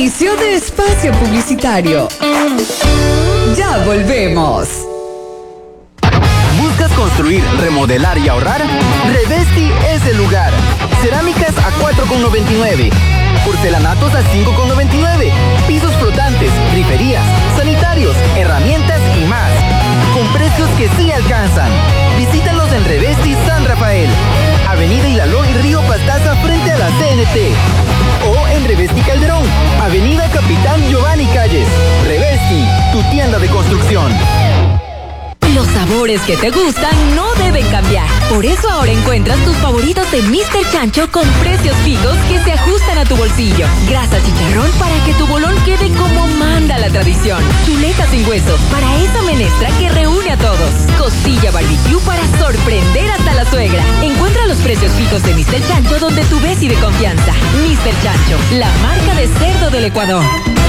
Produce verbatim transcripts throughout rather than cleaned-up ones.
Inicio de espacio publicitario. Ya volvemos. ¿Buscas construir, remodelar y ahorrar? Revesti es el lugar. Cerámicas a cuatro con noventa y nueve. Porcelanatos a cinco con noventa y nueve. Pisos flotantes, griferías, sanitarios, herramientas y más. Con precios que sí alcanzan. Visítanos en Revesti San Rafael, Avenida Hilaló y Río Pastaza frente a la C N T. O en Revesti Calderón, Avenida Capitán Giovanni Calles. Revesti, tu tienda de construcción. Los sabores que te gustan no deben cambiar. Por eso ahora encuentras tus favoritos de míster Chancho con precios fijos que se ajustan a tu bolsillo. Grasa chicharrón para que tu bolón quede como manda la tradición. Chuleta sin hueso para esa menestra que reúne a todos. Costilla barbecue para sorprender hasta la suegra. Encuentra los precios fijos de míster Chancho donde tú ves y de confianza. míster Chancho, la marca de cerdo del Ecuador.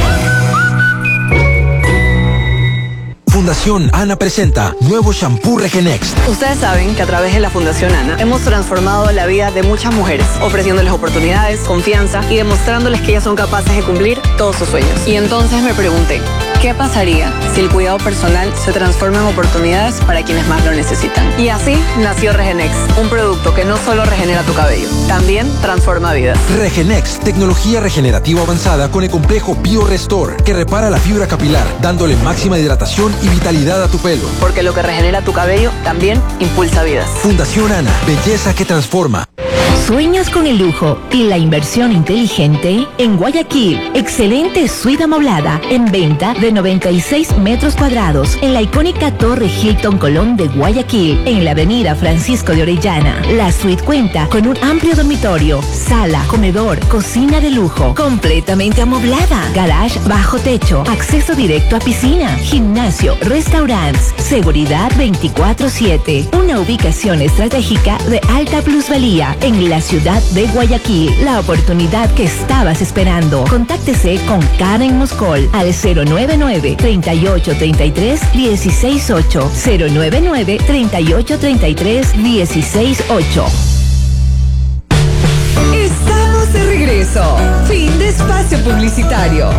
Fundación Ana presenta nuevo shampoo Regenext. Ustedes saben que a través de la Fundación Ana hemos transformado la vida de muchas mujeres, ofreciéndoles oportunidades, confianza y demostrándoles que ellas son capaces de cumplir todos sus sueños. Y entonces me pregunté, ¿qué pasaría si el cuidado personal se transforma en oportunidades para quienes más lo necesitan? Y así nació Regenext, un producto que no solo regenera tu cabello, también transforma vidas. Regenext, tecnología regenerativa avanzada con el complejo BioRestore, que repara la fibra capilar, dándole máxima hidratación y vitalidad a tu pelo. Porque lo que regenera tu cabello también impulsa vidas. Fundación Ana, belleza que transforma. ¿Sueñas con el lujo y la inversión inteligente? En Guayaquil, excelente suite amoblada en venta de noventa y seis metros cuadrados en la icónica Torre Hilton Colón de Guayaquil, en la avenida Francisco de Orellana. La suite cuenta con un amplio dormitorio, sala, comedor, cocina de lujo, completamente amoblada, garage bajo techo, acceso directo a piscina, gimnasio, restaurantes, seguridad veinticuatro siete. Una ubicación estratégica de alta plusvalía en la ciudad de Guayaquil, la oportunidad que estabas esperando. Contáctese con Karen Moscol al cero nueve nueve, treinta y ocho, treinta y tres, dieciséis ocho, cero nueve nueve, treinta y ocho, treinta y tres, dieciséis ocho. Estamos de regreso. Fin de espacio publicitario.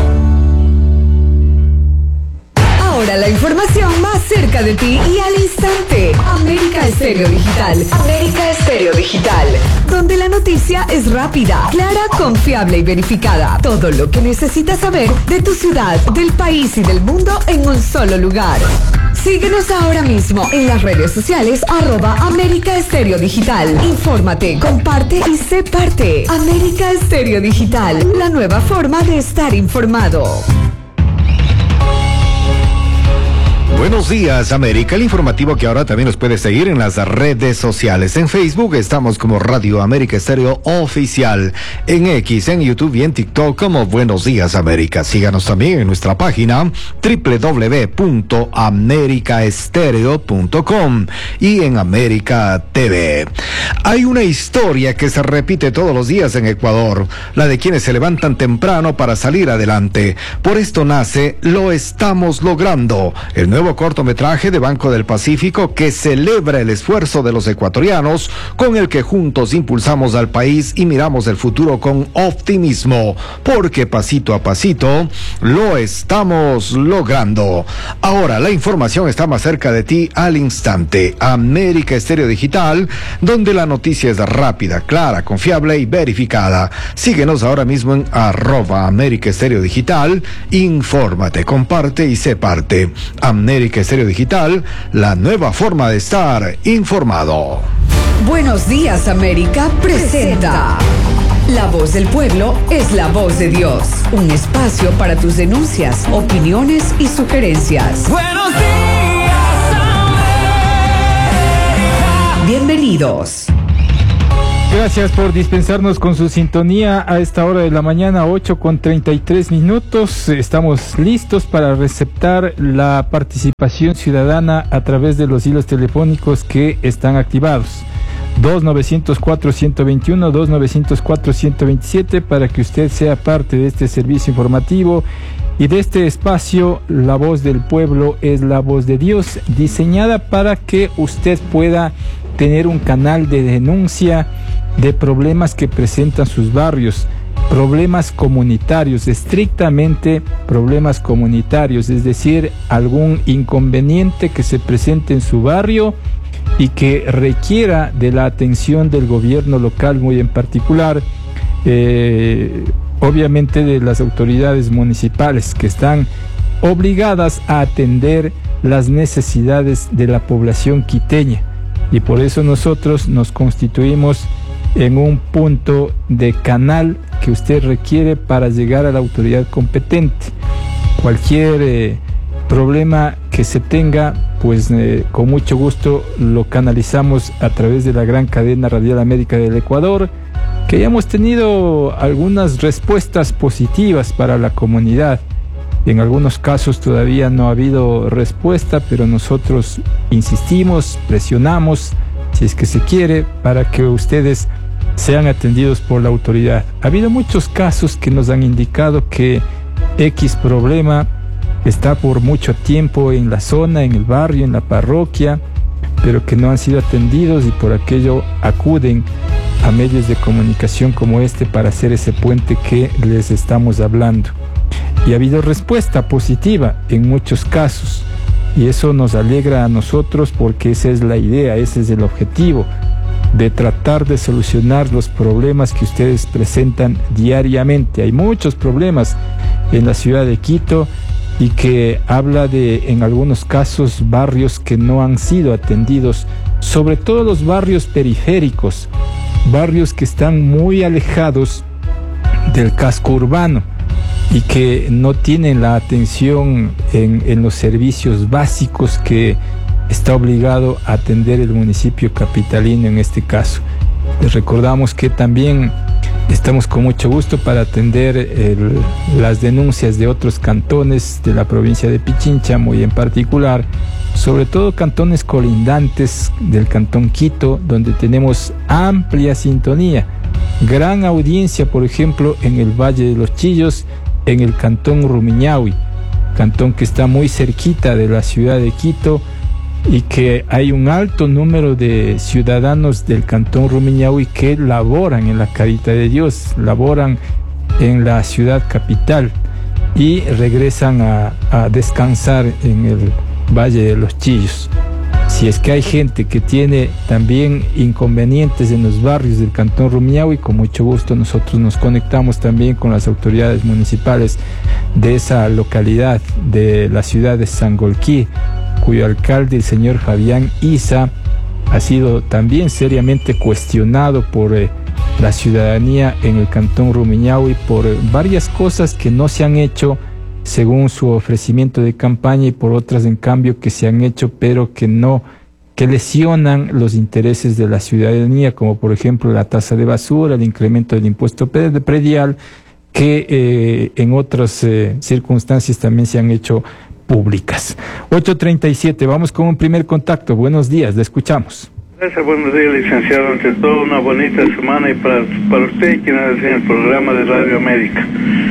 Ahora la información más cerca de ti y al instante. América Estéreo Digital. América Estéreo Digital. Donde la noticia es rápida, clara, confiable y verificada. Todo lo que necesitas saber de tu ciudad, del país y del mundo en un solo lugar. Síguenos ahora mismo en las redes sociales arroba América Estéreo Digital. Infórmate, comparte y sé parte. América Estéreo Digital, la nueva forma de estar informado. Buenos días, América, el informativo que ahora también nos puede seguir en las redes sociales. En Facebook estamos como Radio América Estéreo Oficial, en X, en YouTube y en TikTok como Buenos Días, América. Síganos también en nuestra página doble u doble u doble u punto america estéreo punto com y en América T V. Hay una historia que se repite todos los días en Ecuador, la de quienes se levantan temprano para salir adelante. Por esto nace Lo Estamos Logrando, el nuevo cortometraje de Banco del Pacífico que celebra el esfuerzo de los ecuatorianos, con el que juntos impulsamos al país y miramos el futuro con optimismo, porque pasito a pasito lo estamos logrando. Ahora la información está más cerca de ti al instante. América Estéreo Digital, donde la noticia es rápida, clara, confiable y verificada. Síguenos ahora mismo en arroba América Estéreo Digital. Infórmate, comparte y sé parte. América Estéreo Digital, la nueva forma de estar informado. Buenos días, América presenta La Voz del Pueblo es la voz de Dios. Un espacio para tus denuncias, opiniones y sugerencias. Buenos días, América. Bienvenidos. Gracias por dispensarnos con su sintonía a esta hora de la mañana, ocho con treinta y tres minutos. Estamos listos para receptar la participación ciudadana a través de los hilos telefónicos que están activados. dos nueve cero cuatro, uno dos uno, dos nueve cero cuatro, uno dos siete, para que usted sea parte de este servicio informativo y de este espacio. La Voz del Pueblo es la voz de Dios, diseñada para que usted pueda tener un canal de denuncia de problemas que presentan sus barrios, problemas comunitarios, estrictamente problemas comunitarios, es decir, algún inconveniente que se presente en su barrio y que requiera de la atención del gobierno local, muy en particular, eh, obviamente de las autoridades municipales, que están obligadas a atender las necesidades de la población quiteña. Y por eso nosotros nos constituimos en un punto de canal que usted requiere para llegar a la autoridad competente. Cualquier eh, problema que se tenga, pues eh, con mucho gusto lo canalizamos a través de la gran cadena radial América del Ecuador, que ya hemos tenido algunas respuestas positivas para la comunidad. En algunos casos todavía no ha habido respuesta, pero nosotros insistimos, presionamos, si es que se quiere, para que ustedes sean atendidos por la autoridad. Ha habido muchos casos que nos han indicado que X problema está por mucho tiempo en la zona, en el barrio, en la parroquia, pero que no han sido atendidos, y por aquello acuden a medios de comunicación como este para hacer ese puente que les estamos hablando. Y ha habido respuesta positiva en muchos casos, y eso nos alegra a nosotros, porque esa es la idea, ese es el objetivo, de tratar de solucionar los problemas que ustedes presentan diariamente. Hay muchos problemas en la ciudad de Quito, y que habla de, en algunos casos, barrios que no han sido atendidos, sobre todo los barrios periféricos, barrios que están muy alejados del casco urbano y que no tienen la atención en, en los servicios básicos que está obligado a atender el municipio capitalino en este caso. Les recordamos que también estamos con mucho gusto para atender el, las denuncias de otros cantones de la provincia de Pichincha, muy en particular, sobre todo cantones colindantes del cantón Quito, donde tenemos amplia sintonía, gran audiencia, por ejemplo, en el Valle de los Chillos, en el cantón Rumiñahui, cantón que está muy cerquita de la ciudad de Quito, y que hay un alto número de ciudadanos del cantón Rumiñahui que laboran en la Carita de Dios, laboran en la ciudad capital y regresan a, a descansar en el Valle de los Chillos. Si es que hay gente que tiene también inconvenientes en los barrios del cantón Rumiñahui, con mucho gusto nosotros nos conectamos también con las autoridades municipales de esa localidad de la ciudad de Sangolquí, cuyo alcalde, el señor Fabián Isa, ha sido también seriamente cuestionado por eh, la ciudadanía en el cantón Rumiñahui por eh, varias cosas que no se han hecho según su ofrecimiento de campaña, y por otras en cambio que se han hecho pero que no, que lesionan los intereses de la ciudadanía, como por ejemplo la tasa de basura, el incremento del impuesto predial, que eh, en otras eh, circunstancias también se han hecho públicas. ocho treinta y siete, vamos con un primer contacto. Buenos días, le escuchamos. Gracias, buenos días, licenciado. Ante todo, una bonita semana, y para, para usted, quien hace el programa de Radio América.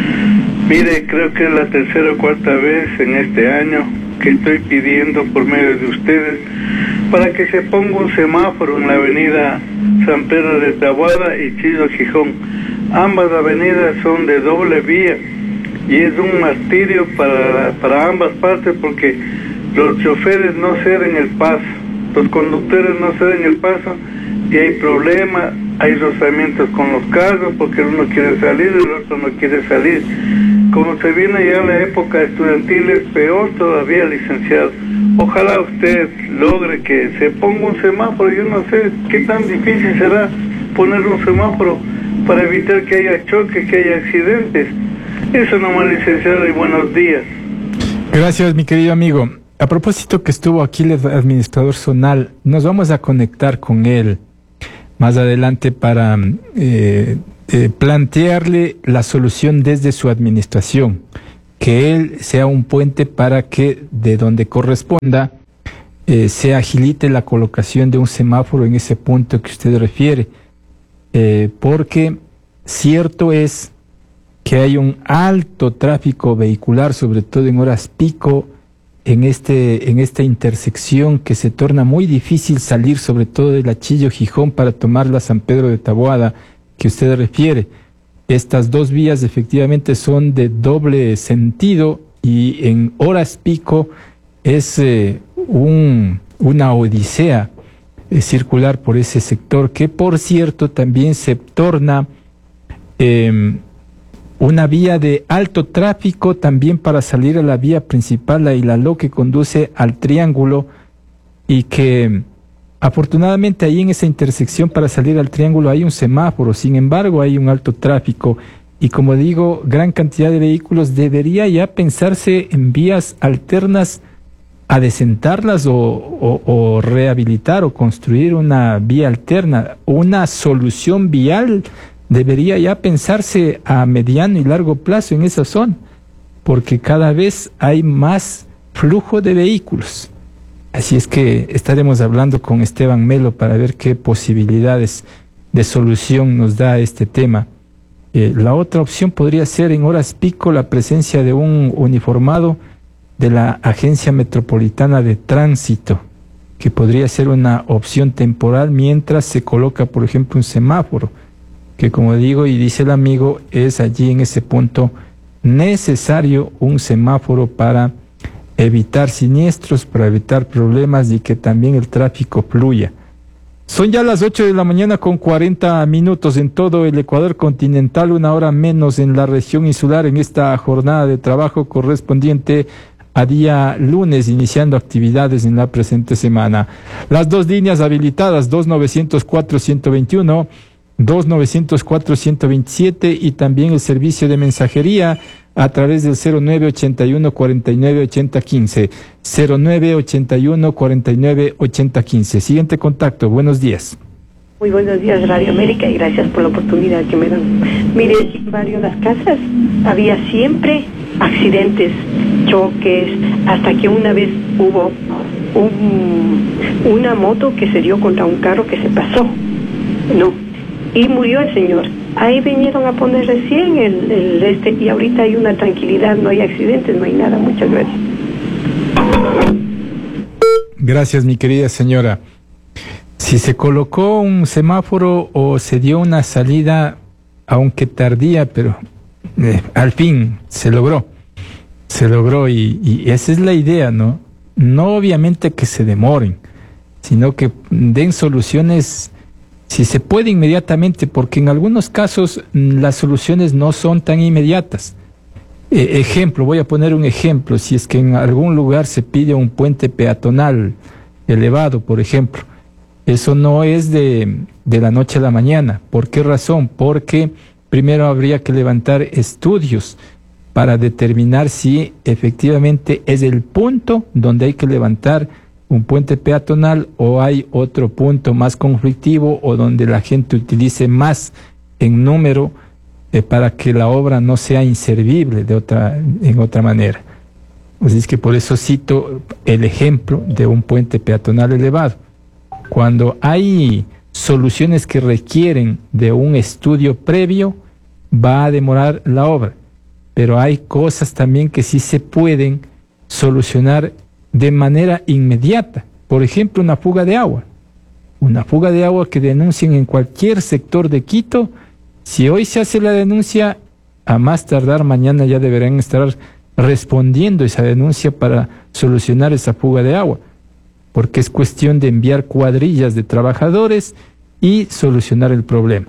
Mire, creo que es la tercera o cuarta vez en este año que estoy pidiendo por medio de ustedes para que se ponga un semáforo en la avenida San Pedro de Taboada y Chillo Gijón. Ambas avenidas son de doble vía y es un martirio para, para ambas partes, porque los choferes no ceden el paso, los conductores no ceden el paso, y hay problemas, hay rozamientos con los carros porque uno quiere salir y el otro no quiere salir. Como se viene ya la época estudiantil, es peor todavía, licenciado. Ojalá usted logre que se ponga un semáforo. Yo no sé qué tan difícil será poner un semáforo para evitar que haya choques, que haya accidentes. Eso nomás, licenciado, y buenos días. Gracias, mi querido amigo. A propósito que estuvo aquí el administrador zonal, nos vamos a conectar con él más adelante para eh, eh, plantearle la solución desde su administración, que él sea un puente para que de donde corresponda eh, se agilite la colocación de un semáforo en ese punto que usted refiere, eh, porque cierto es que hay un alto tráfico vehicular, sobre todo en horas pico, en este en esta intersección, que se torna muy difícil salir, sobre todo de la Chillo Gijón, para tomar la San Pedro de Taboada que usted refiere. Estas dos vías efectivamente son de doble sentido y en horas pico es eh, un, una odisea eh, circular por ese sector, que por cierto también se torna eh, una vía de alto tráfico también para salir a la vía principal, la Ilaló, que conduce al Triángulo, y que afortunadamente ahí en esa intersección para salir al Triángulo hay un semáforo. Sin embargo, hay un alto tráfico y, como digo, gran cantidad de vehículos. Debería ya pensarse en vías alternas, adecentarlas o, o, o rehabilitar o construir una vía alterna. Una solución vial debería ya pensarse a mediano y largo plazo en esa zona, porque cada vez hay más flujo de vehículos. Así es que estaremos hablando con Esteban Melo para ver qué posibilidades de solución nos da este tema. Eh, la otra opción podría ser en horas pico la presencia de un uniformado de la Agencia Metropolitana de Tránsito, que podría ser una opción temporal mientras se coloca, por ejemplo, un semáforo, que, como digo y dice el amigo, es allí en ese punto necesario un semáforo para evitar siniestros, para evitar problemas y que también el tráfico fluya. Son ya las ocho de la mañana con cuarenta minutos en todo el Ecuador continental, una hora menos en la región insular en esta jornada de trabajo correspondiente a día lunes, iniciando actividades en la presente semana. Las dos líneas habilitadas, dos nueve cero cuatro, uno dos uno, dos nueve cero cuatro, uno dos siete, y también el servicio de mensajería a través del cero nueve ochenta y uno cuarenta y nueve ochenta quince, cero nueve ochenta y uno cuarenta y nueve ochenta quince. Siguiente contacto, buenos días. Muy buenos días, Radio América, y gracias por la oportunidad que me dan. Mire, en varias de las casas había siempre accidentes, choques, hasta que una vez hubo un, una moto que se dio contra un carro que se pasó, no, y murió el señor. Ahí vinieron a poner recién el, el este, y ahorita hay una tranquilidad, no hay accidentes, no hay nada. Muchas gracias. Gracias, mi querida señora. Si se colocó un semáforo o se dio una salida, aunque tardía, pero eh, al fin se logró, se logró y, y esa es la idea, ¿no? No obviamente que se demoren, sino que den soluciones, si se puede, inmediatamente, porque en algunos casos las soluciones no son tan inmediatas. Eh, ejemplo, voy a poner un ejemplo, si es que en algún lugar se pide un puente peatonal elevado, por ejemplo, eso no es de, de la noche a la mañana. ¿Por qué razón? Porque primero habría que levantar estudios para determinar si efectivamente es el punto donde hay que levantar un puente peatonal o hay otro punto más conflictivo o donde la gente utilice más en número eh, para que la obra no sea inservible de otra, en otra manera. Así es que por eso cito el ejemplo de un puente peatonal elevado. Cuando hay soluciones que requieren de un estudio previo, va a demorar la obra, pero hay cosas también que sí se pueden solucionar de manera inmediata. Por ejemplo, una fuga de agua. Una fuga de agua que denuncien en cualquier sector de Quito. Si hoy se hace la denuncia, a más tardar mañana ya deberán estar respondiendo esa denuncia para solucionar esa fuga de agua, porque es cuestión de enviar cuadrillas de trabajadores y solucionar el problema.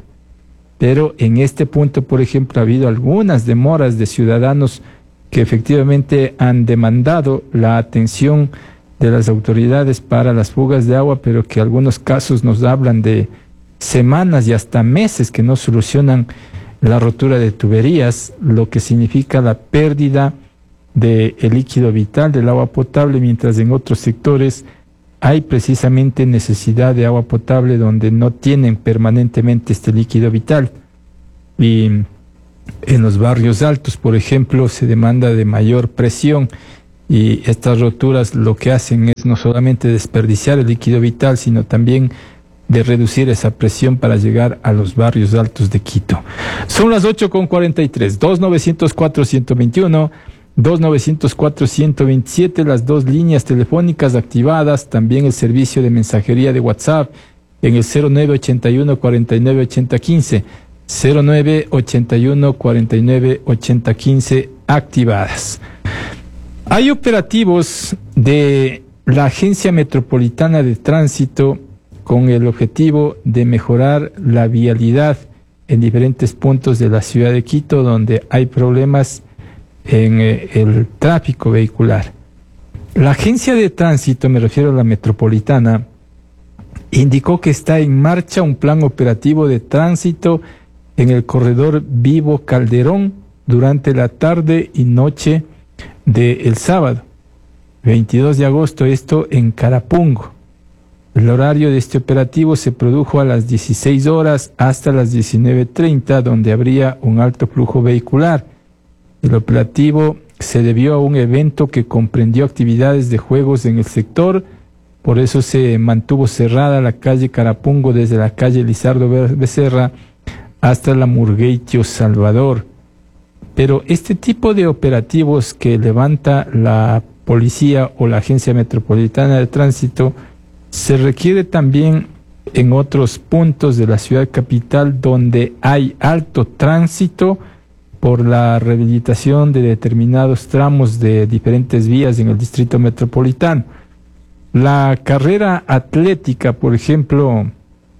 Pero en este punto, por ejemplo, ha habido algunas demoras de ciudadanos que efectivamente han demandado la atención de las autoridades para las fugas de agua, pero que algunos casos nos hablan de semanas y hasta meses que no solucionan la rotura de tuberías, lo que significa la pérdida del líquido vital, del agua potable, mientras en otros sectores hay precisamente necesidad de agua potable donde no tienen permanentemente este líquido vital. Y en los barrios altos, por ejemplo, se demanda de mayor presión y estas roturas lo que hacen es no solamente desperdiciar el líquido vital, sino también de reducir esa presión para llegar a los barrios altos de Quito. Son las ocho con cuarenta y tres, dos nueve cero cuatro, uno dos uno, dos nueve cero cuatro, uno dos siete, las dos líneas telefónicas activadas, también el servicio de mensajería de WhatsApp en el cero nueve ochenta y uno cuarenta y nueve ochenta quince, cero nueve ochenta y uno cuarenta y nueve ochenta quince activadas. Hay operativos de la Agencia Metropolitana de Tránsito con el objetivo de mejorar la vialidad en diferentes puntos de la ciudad de Quito donde hay problemas en eh, el tráfico vehicular. La Agencia de Tránsito, me refiero a la Metropolitana, indicó que está en marcha un plan operativo de tránsito en el corredor Vivo Calderón durante la tarde y noche del sábado, veintidós de agosto, esto en Carapungo. El horario de este operativo se produjo a las dieciséis horas hasta las diecinueve treinta, donde habría un alto flujo vehicular. El operativo se debió a un evento que comprendió actividades de juegos en el sector, por eso se mantuvo cerrada la calle Carapungo desde la calle Lizardo Becerra hasta la Murgueitio Salvador. Pero este tipo de operativos que levanta la policía o la Agencia Metropolitana de Tránsito se requiere también en otros puntos de la ciudad capital donde hay alto tránsito por la rehabilitación de determinados tramos de diferentes vías en el distrito metropolitano. La carrera atlética, por ejemplo,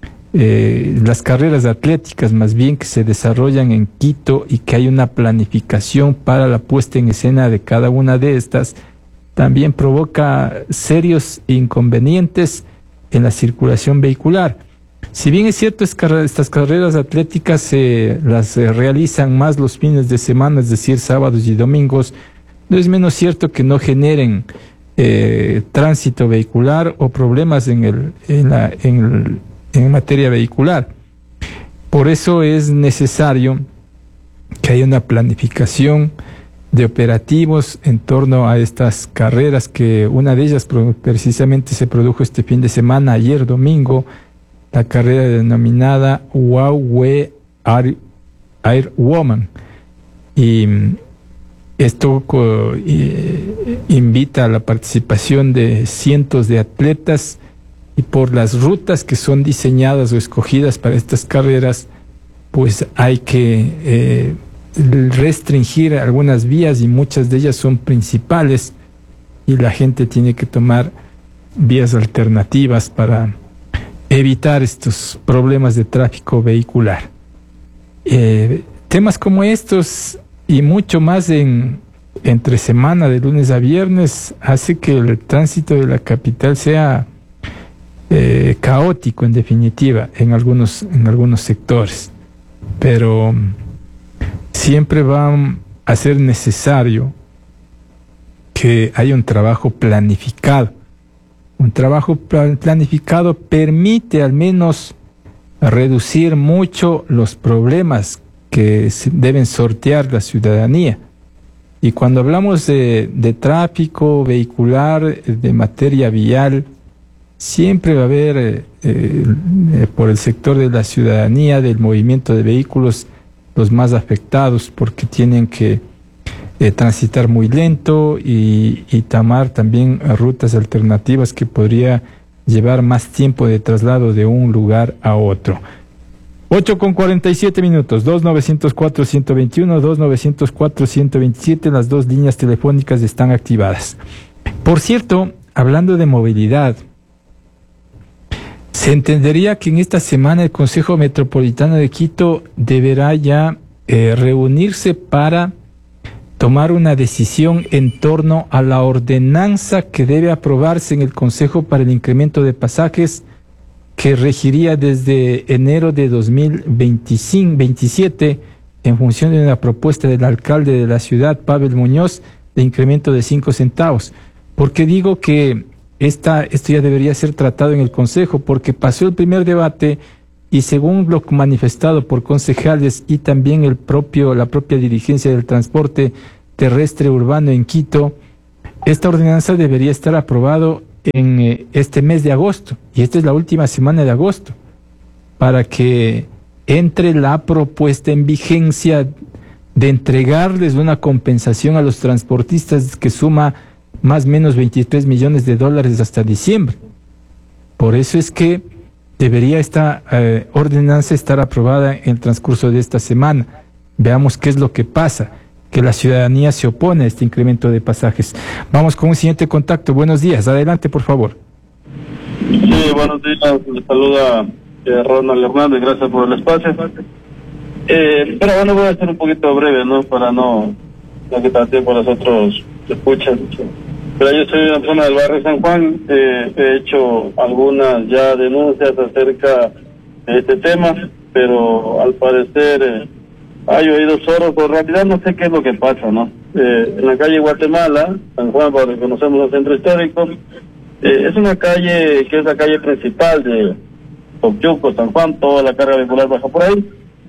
eh, las carreras atléticas más bien que se desarrollan en Quito y que hay una planificación para la puesta en escena de cada una de estas, también provoca serios inconvenientes en la circulación vehicular. Si bien es cierto, estas carreras atléticas se las eh, realizan más los fines de semana, es decir, sábados y domingos, no es menos cierto que no generen eh, tránsito vehicular o problemas en, el, en, la, en, el, en materia vehicular. Por eso es necesario que haya una planificación de operativos en torno a estas carreras, que una de ellas precisamente se produjo este fin de semana, ayer domingo, la carrera denominada Wow We Air, Air Woman. Y esto eh, invita a la participación de cientos de atletas, y por las rutas que son diseñadas o escogidas para estas carreras, pues hay que eh, restringir algunas vías, y muchas de ellas son principales y la gente tiene que tomar vías alternativas para evitar estos problemas de tráfico vehicular. Eh, temas como estos y mucho más en entre semana, de lunes a viernes, hace que el tránsito de la capital sea eh, caótico, en definitiva, en algunos, en algunos sectores. Pero siempre va a ser necesario que haya un trabajo planificado. Un trabajo planificado permite al menos reducir mucho los problemas que deben sortear la ciudadanía. Y cuando hablamos de, de tráfico vehicular, de materia vial, siempre va a haber eh, eh, por el sector de la ciudadanía, del movimiento de vehículos, los más afectados, porque tienen que eh, transitar muy lento y, y tomar también rutas alternativas que podría llevar más tiempo de traslado de un lugar a otro. ocho con cuarenta y siete minutos, dos nueve cero cuatro, uno dos uno, dos nueve cero cuatro, uno dos siete, las dos líneas telefónicas están activadas. Por cierto, hablando de movilidad, se entendería que en esta semana el Consejo Metropolitano de Quito deberá ya eh, reunirse para tomar una decisión en torno a la ordenanza que debe aprobarse en el Consejo para el incremento de pasajes, que regiría desde enero de dos mil veinticinco, veintisiete, en función de una propuesta del alcalde de la ciudad, Pavel Muñoz, de incremento de cinco centavos. ¿Por qué digo que esta, esto ya debería ser tratado en el Consejo? Porque pasó el primer debate y, según lo manifestado por concejales y también el propio, la propia dirigencia del transporte terrestre urbano en Quito, esta ordenanza debería estar aprobado en eh, este mes de agosto, y esta es la última semana de agosto, para que entre la propuesta en vigencia de entregarles una compensación a los transportistas que suma más o menos veintitrés millones de dólares hasta diciembre. Por eso es que Debería esta eh, ordenanza estar aprobada en el transcurso de esta semana. Veamos qué es lo que pasa, que la ciudadanía se opone a este incremento de pasajes. Vamos con un siguiente contacto. Buenos días, adelante por favor. Sí, buenos días, les saluda eh, Ronald Hernández, gracias por el espacio. Eh, pero bueno, voy a ser un poquito breve, ¿no? Para no, no quitar tiempo a los otros que escuchan. Pero yo soy una persona del barrio San Juan, eh, he hecho algunas ya denuncias acerca de este tema, pero al parecer eh, hay oídos sordos, por realidad no sé qué es lo que pasa, ¿no? Eh, en la calle Guatemala, San Juan, para que conocemos el centro histórico, eh, es una calle que es la calle principal de Topchuco, San Juan, toda la carga vehicular baja por ahí,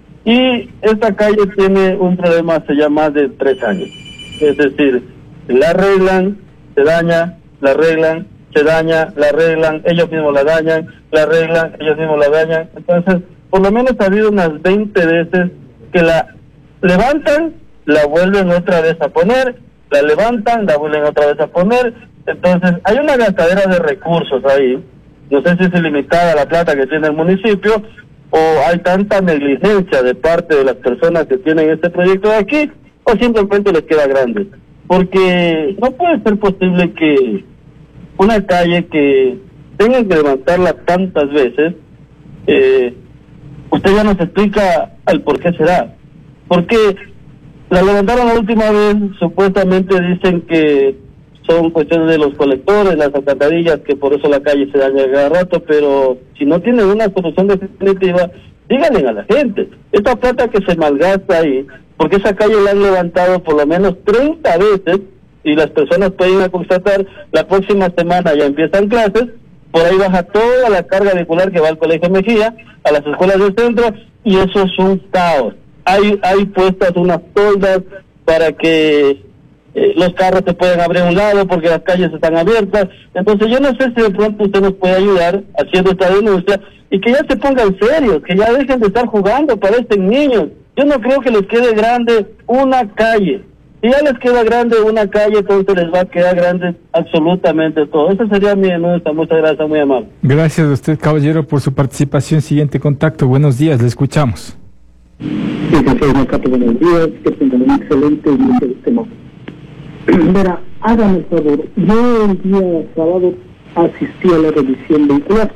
y esta calle tiene un problema hace ya más de tres años, es decir, la arreglan, se daña, la arreglan, se daña, la arreglan, ellos mismos la dañan, la arreglan, ellos mismos la dañan. Entonces, por lo menos ha habido unas veinte veces que la levantan, la vuelven otra vez a poner, la levantan, la vuelven otra vez a poner. Entonces, hay una gastadera de recursos ahí. No sé si es ilimitada la plata que tiene el municipio o hay tanta negligencia de parte de las personas que tienen este proyecto de aquí o simplemente les queda grande. Porque no puede ser posible que una calle que tengan que levantarla tantas veces, eh, usted ya nos explica al por qué será. Porque la levantaron la última vez, supuestamente dicen que son cuestiones de los colectores, las alcantarillas, que por eso la calle se daña cada rato, pero si no tienen una solución definitiva, díganle a la gente, esta plata que se malgasta ahí, porque esa calle la han levantado por lo menos treinta veces, y las personas pueden ir a constatar, la próxima semana ya empiezan clases, por ahí baja toda la carga vehicular que va al Colegio Mejía, a las escuelas del centro, y eso es un caos. Hay, hay puestas unas toldas para que eh, los carros se puedan abrir a un lado porque las calles están abiertas. Entonces yo no sé si de pronto usted nos puede ayudar haciendo esta denuncia y que ya se pongan serios, que ya dejen de estar jugando, parecen niños. Yo no creo que les quede grande una calle. Si ya les queda grande una calle, entonces les va a quedar grande absolutamente todo. Esa sería mi denuncia. Muchas gracias, muy amable. Gracias a usted, caballero, por su participación. Siguiente contacto. Buenos días, le escuchamos. Sí, señor Macato, buenos días. Que tengan un excelente tema. Verá, hágame el favor. Yo el día sábado asistí a la revisión vehicular.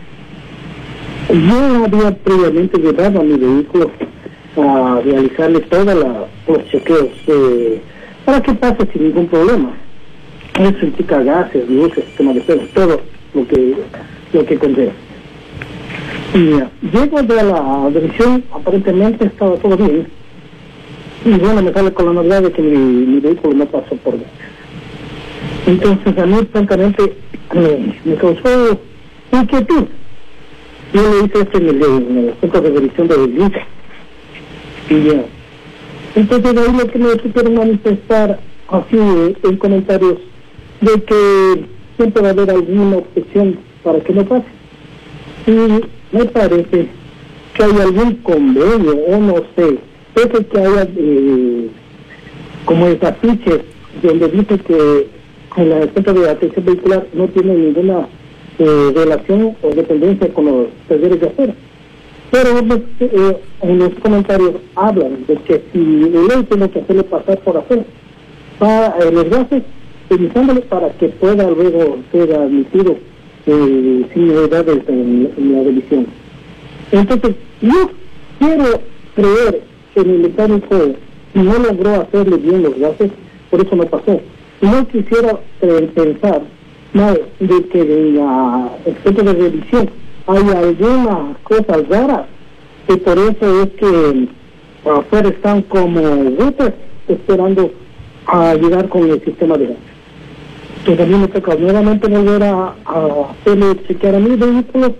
Yo había previamente llevado a mi vehículo a realizarle todos los chequeos eh, para que pase sin ningún problema. Es indica gases, luces, sistema de frenos, todo lo que lo que conlleva. Y uh, llego de la revisión, aparentemente estaba todo bien. Y bueno, me sale con la novedad de que mi, mi vehículo no pasó por dentro. Entonces a mí francamente me, me causó inquietud. Yo le hice esto en el, en el centro de revisión de Belgica. Y ya. Entonces ahí lo que me quisieron manifestar así en comentarios de que siempre va a haber alguna objeción para que no pase. Y me parece que hay algún convenio, o no sé, puede que haya eh, como el afiche donde dice que en la centro de atención vehicular no tiene ninguna eh, relación o dependencia con los talleres de acera. Pero eh, en los comentarios hablan de que si el ley tiene que hacerle pasar por hacer para eh, los gases, utilizándole para que pueda luego ser admitido eh, sin novedades en, en la revisión. Entonces, yo quiero creer que el mecánico no logró hacerle bien los gases, por eso no pasó. No quisiera eh, pensar no, de que en la experto de revisión hay algunas cosas raras, y por eso es que afuera están como buses esperando a llegar con el sistema de gas. Entonces a mí me toca nuevamente volver a, a hacerle chequear a mi vehículo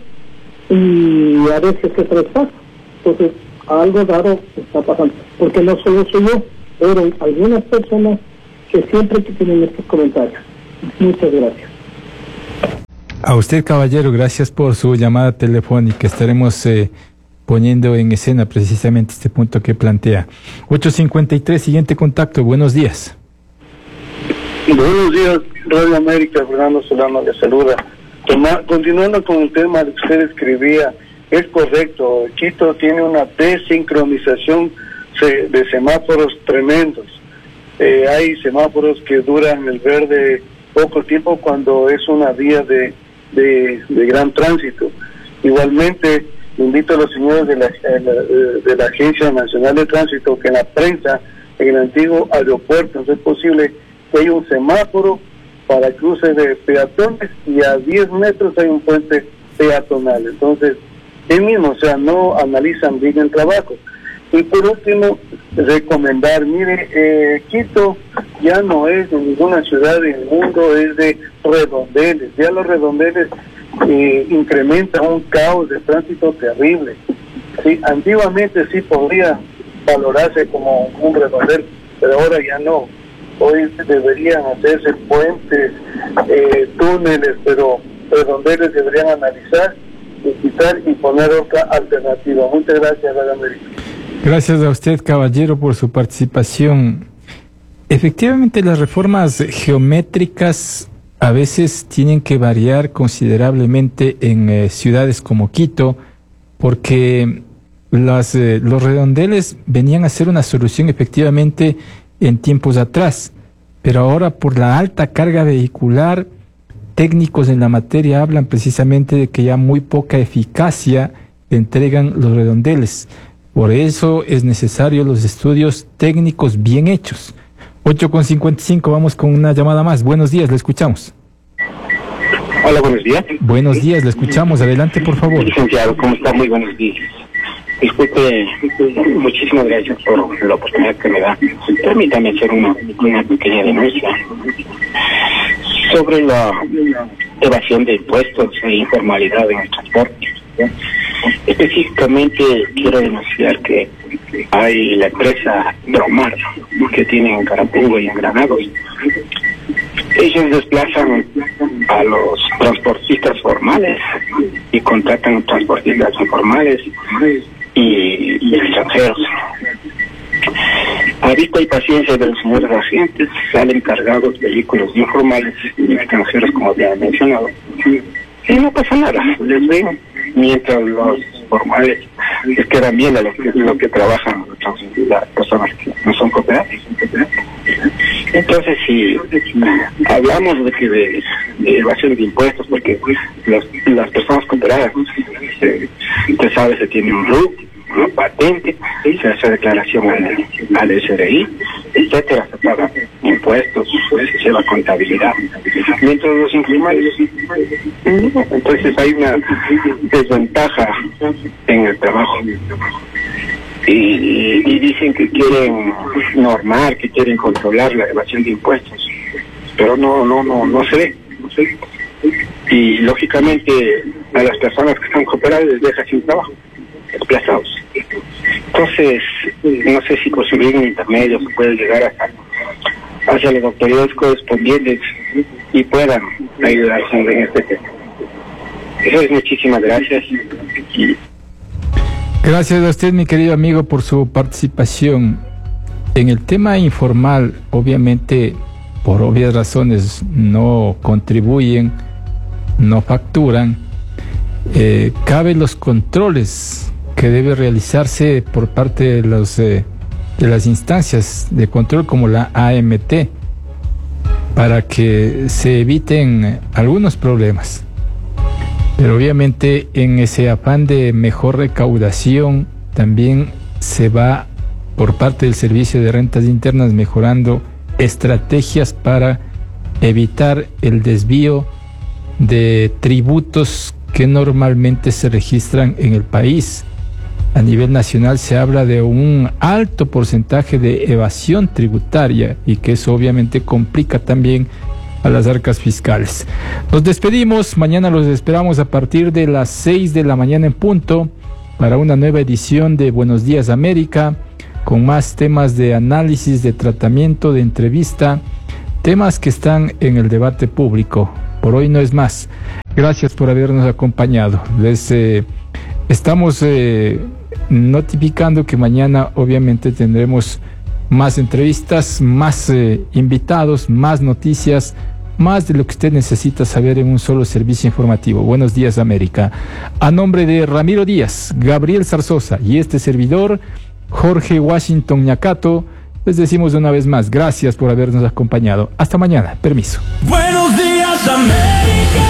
y a ver si es que traspasa. Entonces algo raro está pasando, porque no solo soy yo, pero algunas personas que siempre que tienen estos comentarios. Muchas gracias. A usted, caballero, gracias por su llamada telefónica. Estaremos eh, poniendo en escena precisamente este punto que plantea. ocho cincuenta y tres, siguiente contacto. Buenos días. Buenos días, Radio América. Fernando Solano le saluda. Toma, continuando con el tema que usted escribía, es correcto, Quito tiene una desincronización de semáforos tremendos. Eh, hay semáforos que duran el verde poco tiempo cuando es una vía de, de, de gran tránsito. Igualmente, invito a los señores de la, de la Agencia Nacional de Tránsito que en la prensa, en el antiguo aeropuerto, no es posible que haya un semáforo para cruces de peatones y a diez metros hay un puente peatonal. Entonces, él mismo, o sea, no analizan bien el trabajo. Y por último, recomendar, mire, eh, Quito ya no es de ninguna ciudad del mundo, es de redondeles. Ya los redondeles eh, incrementan un caos de tránsito terrible. Sí, antiguamente sí podría valorarse como un redondel, pero ahora ya no. Hoy deberían hacerse puentes, eh, túneles, pero redondeles deberían analizar y quitar y poner otra alternativa. Muchas gracias, Radio América. Gracias a usted, caballero, por su participación. Efectivamente, las reformas geométricas a veces tienen que variar considerablemente en eh, ciudades como Quito, porque las, eh, los redondeles venían a ser una solución efectivamente en tiempos atrás, pero ahora por la alta carga vehicular, técnicos en la materia hablan precisamente de que ya muy poca eficacia entregan los redondeles. Por eso es necesario los estudios técnicos bien hechos. ocho con cincuenta y cinco, vamos con una llamada más. Buenos días, le escuchamos. Hola, buenos días. Buenos días, le escuchamos. Adelante, por favor. Licenciado, ¿cómo está? Muy buenos días. Disculpe, muchísimas gracias por la oportunidad que me da. Permítame hacer una, una pequeña denuncia sobre la evasión de impuestos e informalidad en el transporte. Específicamente quiero denunciar que hay la empresa Promar que tiene en Carapungo y en Granados. Ellos desplazan a los transportistas formales y contratan transportistas informales y, y extranjeros. A vista y paciencia de los señores agentes, salen cargados vehículos informales y extranjeros, como ya he mencionado. Y no pasa nada, les ven, mientras los formales les quedan bien a los que, lo que trabajan las personas que no son cooperativas. Entonces, si hablamos de que de, de evasión de impuestos, porque las, las personas cooperadas, se, usted sabe, se tiene un R U C, una patente, se hace declaración al, al S R I, etcétera, se pagan impuestos, se lleva contabilidad. Mientras los informales, entonces hay una desventaja en el trabajo. Y, y dicen que quieren normar, que quieren controlar la evasión de impuestos, pero no, no, no, no se ve, no se ve. Y lógicamente a las personas que están cooperadas les deja sin trabajo, desplazados. Entonces, no sé si por su bien intermedio se puede llegar hasta hacia las autoridades correspondientes y puedan ayudarse en este tema. Eso es, muchísimas gracias. Y gracias a usted, mi querido amigo, por su participación. En el tema informal, obviamente, por obvias razones, no contribuyen, no facturan. Eh, caben los controles que debe realizarse por parte de, los, eh, de las instancias de control como la A M T para que se eviten algunos problemas. Pero obviamente en ese afán de mejor recaudación también se va por parte del Servicio de Rentas Internas mejorando estrategias para evitar el desvío de tributos que normalmente se registran en el país. A nivel nacional se habla de un alto porcentaje de evasión tributaria y que eso obviamente complica también a las arcas fiscales. Nos despedimos, mañana los esperamos a partir de las seis de la mañana en punto para una nueva edición de Buenos Días América, con más temas de análisis, de tratamiento, de entrevista, temas que están en el debate público. Por hoy no es más. Gracias por habernos acompañado. Les eh, estamos eh, notificando que mañana obviamente tendremos más entrevistas, más eh, invitados, más noticias, más de lo que usted necesita saber en un solo servicio informativo. Buenos días, América. A nombre de Ramiro Díaz, Gabriel Zarzosa y este servidor, Jorge Washington Ñacato, les decimos una vez más, gracias por habernos acompañado. Hasta mañana. Permiso. Buenos días, América.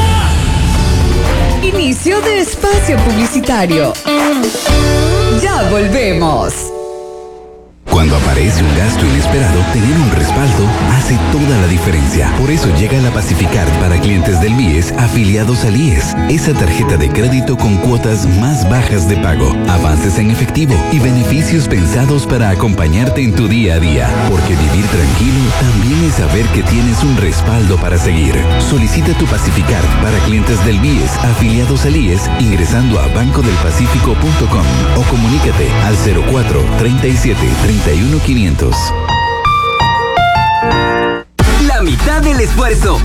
Inicio de espacio publicitario. Ya volvemos. Cuando aparece un gasto inesperado, tener un respaldo hace toda la diferencia. Por eso llega la Pacificard para clientes del M I E S afiliados al I E S. Esa tarjeta de crédito con cuotas más bajas de pago, avances en efectivo y beneficios pensados para acompañarte en tu día a día. Porque vivir tranquilo también es saber que tienes un respaldo para seguir. Solicita tu Pacificard para clientes del M I E S afiliados al I E S ingresando a banco del pacífico punto com o comunícate al cero cuatro treinta y siete treinta y uno quinientos. La mitad del esfuerzo